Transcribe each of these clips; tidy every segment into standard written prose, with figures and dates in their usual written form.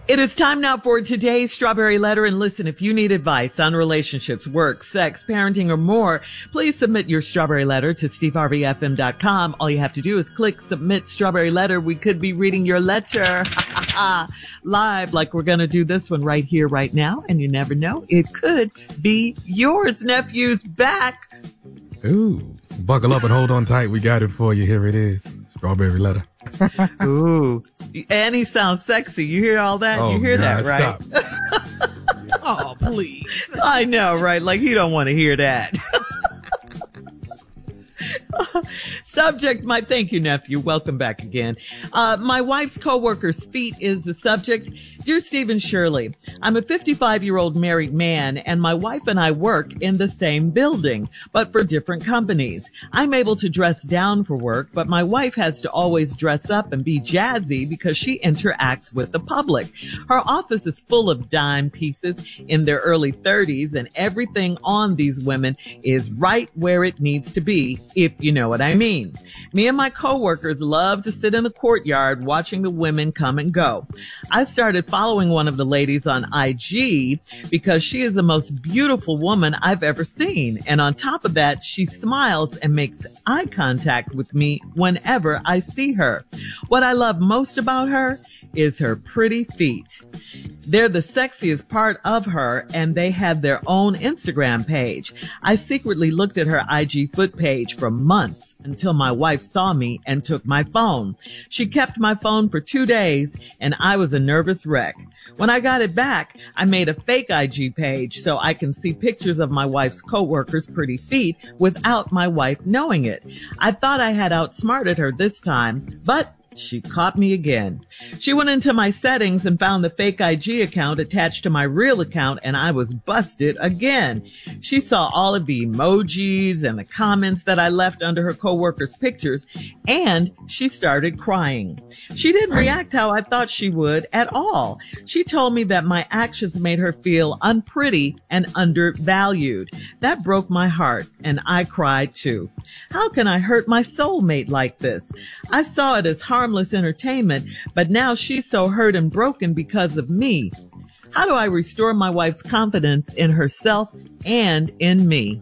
It is time now for today's Strawberry Letter. And listen, if you need advice on relationships, work, sex, parenting, or more, please submit your Strawberry Letter to steveharveyfm.com. All you have to do is click Submit Strawberry Letter. We could be reading your letter live, like we're going to do this one right here, right now. And you never know, it could be yours. Nephew's back. Ooh, buckle up and hold on tight. We got it for you. Here it is. Strawberry Letter. Ooh, and he sounds sexy. You hear all that? Oh, you hear God, that, right? Stop. Oh, please. I know, right? Like, he don't want to hear that. Subject, thank you, nephew. Welcome back again. My wife's coworker's feet is the subject. Dear Steve and Shirley, I'm a 55-year-old married man, and my wife and I work in the same building, but for different companies. I'm able to dress down for work, but my wife has to always dress up and be jazzy because she interacts with the public. Her office is full of dime pieces in their early 30s, and everything on these women is right where it needs to be, if you know what I mean. Me and my coworkers love to sit in the courtyard watching the women come and go. I started following one of the ladies on IG because she is the most beautiful woman I've ever seen. And on top of that, she smiles and makes eye contact with me whenever I see her. What I love most about her is her pretty feet. They're the sexiest part of her, and they have their own Instagram page. I secretly looked at her IG foot page for months until my wife saw me and took my phone. She kept my phone for 2 days, and I was a nervous wreck. When I got it back, I made a fake IG page so I can see pictures of my wife's coworkers' pretty feet without my wife knowing it. I thought I had outsmarted her this time, but she caught me again. She went into my settings and found the fake IG account attached to my real account, and I was busted again. She saw all of the emojis and the comments that I left under her coworkers' pictures, and she started crying. She didn't react how I thought she would at all. She told me that my actions made her feel unpretty and undervalued. That broke my heart, and I cried too. How can I hurt my soulmate like this? I saw it as harmless entertainment, but now she's so hurt and broken because of me. How do I restore my wife's confidence in herself and in me?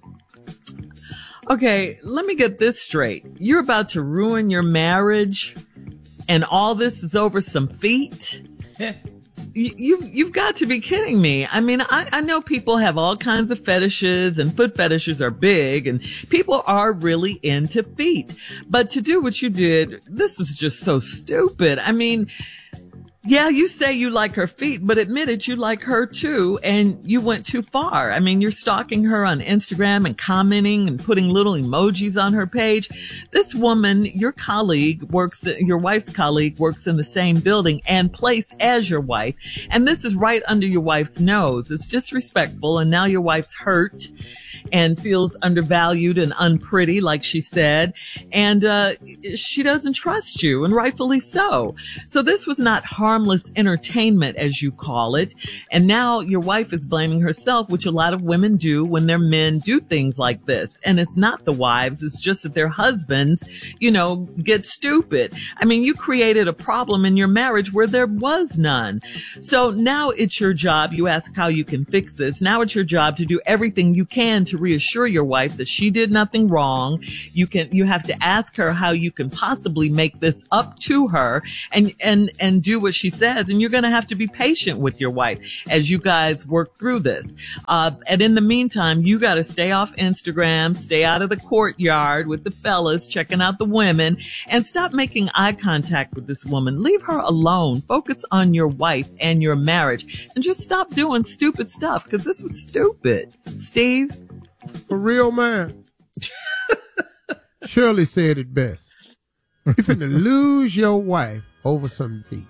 Okay, let me get this straight. You're about to ruin your marriage, and all this is over some feet? You've got to be kidding me. I mean, I know people have all kinds of fetishes, and foot fetishes are big, and people are really into feet. But to do what you did, this was just so stupid. I mean, yeah, you say you like her feet, but admit it, you like her too, and you went too far. I mean, you're stalking her on Instagram and commenting and putting little emojis on her page. This woman, your wife's colleague works in the same building and place as your wife, and this is right under your wife's nose. It's disrespectful, and now your wife's hurt and feels undervalued and unpretty, like she said, and she doesn't trust you, and rightfully so. So this was not harmless entertainment, as you call it, and now your wife is blaming herself, which a lot of women do when their men do things like this. And it's not the wives, it's just that their husbands, get stupid. I mean, you created a problem in your marriage where there was none. So now it's your job. You ask how you can fix this. Now it's your job to do everything you can to reassure your wife that she did nothing wrong. You have to ask her how you can possibly make this up to her and do what she says. And you're going to have to be patient with your wife as you guys work through this. And in the meantime, you got to stay off Instagram, stay out of the courtyard with the fellas, checking out the women, and stop making eye contact with this woman. Leave her alone. Focus on your wife and your marriage, and just stop doing stupid stuff, because this was stupid. Steve? For real, man. Shirley said it best. You're finna lose your wife over some feet.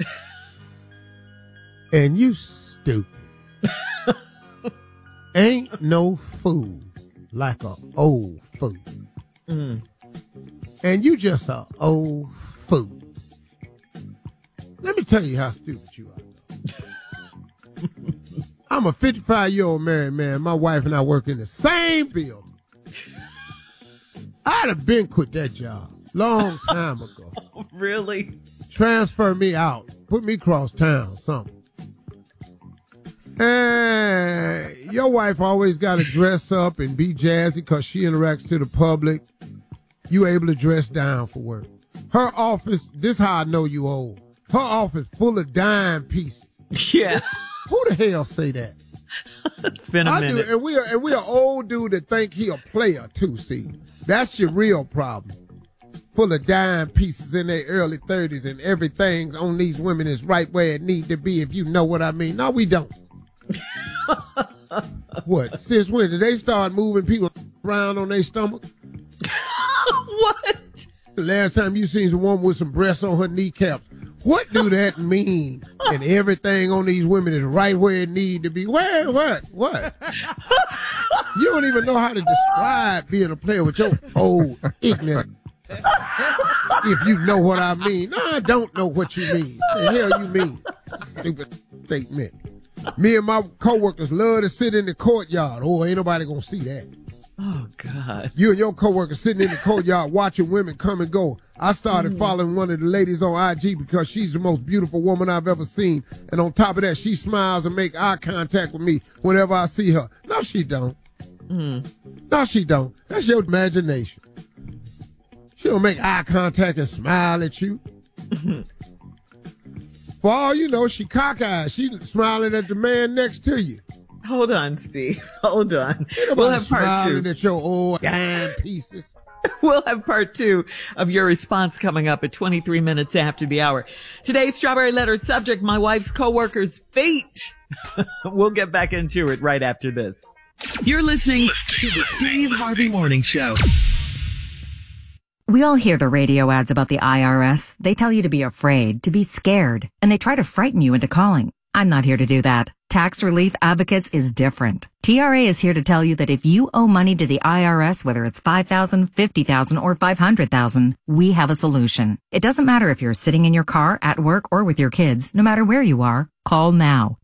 And you stupid. Ain't no fool like a old fool. And you just a old fool. Let me tell you how stupid you are. I'm a 55-year-old married man. My wife and I work in the same building. I'd have been quit that job long time ago. Really? Transfer me out put me cross town, something. And your wife always got to dress up and be jazzy because she interacts to the public. You able to dress down for work. Her office, this how I know you old. Her office full of dime pieces. Yeah. Who the hell say that? It's been a minute. And we are old dude that think he a player too, see. That's your real problem. Full of dime pieces in their early 30s and everything on these women is right where it need to be, if you know what I mean. No, we don't. What? Since when did they start moving people around on their stomach? What? The last time you seen a woman with some breasts on her kneecaps, what do that mean? And everything on these women is right where it need to be. Where? What? You don't even know how to describe being a player with your old ignorant. If you know what I mean. No, I don't know what you mean. The hell you mean? Stupid statement. Me and my coworkers love to sit in the courtyard. Oh, ain't nobody gonna see that. Oh, God. You and your coworkers sitting in the courtyard watching women come and go. I started following one of the ladies on IG because she's the most beautiful woman I've ever seen. And on top of that, she smiles and make eye contact with me whenever I see her. No, she don't. No, she don't. That's your imagination. She don't make eye contact and smile at you. For all you know, she cockeyed. She smiling at the man next to you. Hold on, Steve. Hold on. We'll have part two. At your old dime pieces. We'll have part two of your response coming up at 23 minutes after the hour. Today's Strawberry Letter subject, my wife's coworker's feet. We'll get back into it right after this. You're listening to the Steve Harvey Morning Show. We all hear the radio ads about the IRS. They tell you to be afraid, to be scared, and they try to frighten you into calling. I'm not here to do that. Tax Relief Advocates is different. TRA is here to tell you that if you owe money to the IRS, whether it's $5,000, $50,000, or $500,000, we have a solution. It doesn't matter if you're sitting in your car, at work, or with your kids. No matter where you are, call now.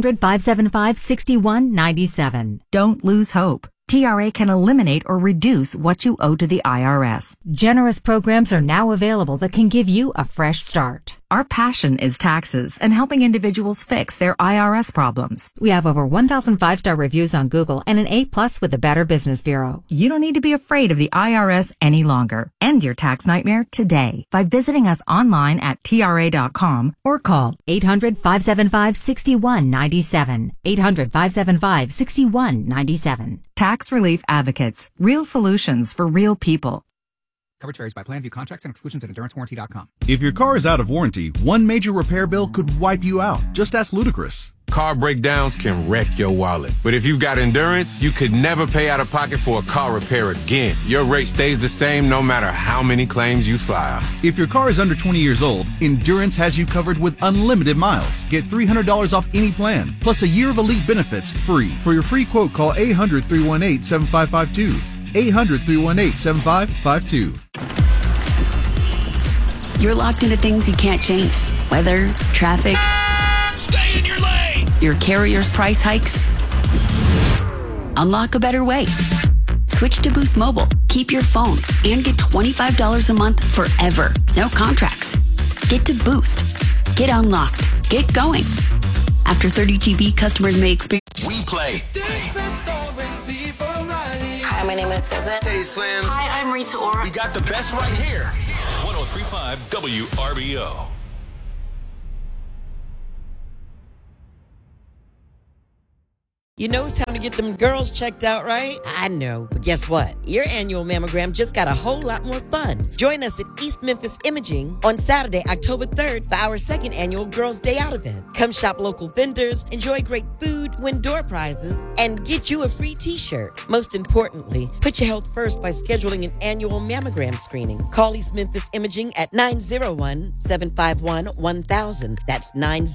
800-575-6197. Don't lose hope. TRA can eliminate or reduce what you owe to the IRS. Generous programs are now available that can give you a fresh start. Our passion is taxes and helping individuals fix their IRS problems. We have over 1,000 5-star reviews on Google and an A+ with the Better Business Bureau. You don't need to be afraid of the IRS any longer. End your tax nightmare today by visiting us online at TRA.com or call 800-575-6197. 800-575-6197. Tax Relief Advocates. Real solutions for real people. Coverage varies by plan. View contracts and exclusions at EnduranceWarranty.com. If your car is out of warranty, one major repair bill could wipe you out. Just ask Ludacris. Car breakdowns can wreck your wallet. But if you've got Endurance, you could never pay out of pocket for a car repair again. Your rate stays the same no matter how many claims you file. If your car is under 20 years old, Endurance has you covered with unlimited miles. Get $300 off any plan, plus a year of elite benefits free. For your free quote, call 800-318-7552. 800-318-7552. You're locked into things you can't change. Weather, traffic. Stay in your lane. Your carrier's price hikes. Unlock a better way. Switch to Boost Mobile. Keep your phone and get $25 a month forever. No contracts. Get to Boost. Get unlocked. Get going. After 30 GB, customers may experience. We play. Hi, my name is Susan. Teddy Slims. Hi, I'm Rita Ora. We got the best right here. 103.5 WRBO. You know it's time to get them girls checked out, right? I know, but guess what? Your annual mammogram just got a whole lot more fun. Join us at East Memphis Imaging on Saturday, October 3rd for our second annual Girls Day Out event. Come shop local vendors, enjoy great food, win door prizes, and get you a free t-shirt. Most importantly, put your health first by scheduling an annual mammogram screening. Call East Memphis Imaging at 901-751-1000. That's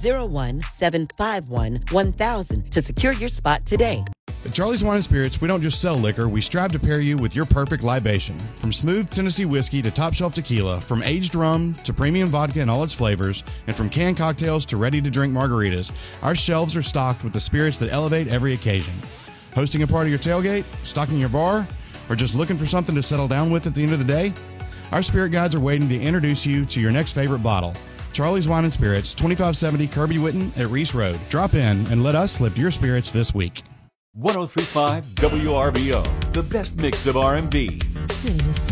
901-751-1000 to secure your spot today. At Charlie's Wine & Spirits, we don't just sell liquor, we strive to pair you with your perfect libation. From smooth Tennessee whiskey to top shelf tequila, from aged rum to premium vodka in all its flavors, and from canned cocktails to ready-to-drink margaritas, our shelves are stocked with the spirits that elevate every occasion. Hosting a party or tailgate, stocking your bar, or just looking for something to settle down with at the end of the day? Our spirit guides are waiting to introduce you to your next favorite bottle. Charlie's Wine and Spirits, 2570 Kirby Whitten at Reese Road. Drop in and let us lift your spirits this week. 103.5 WRBO, the best mix of R&B. City to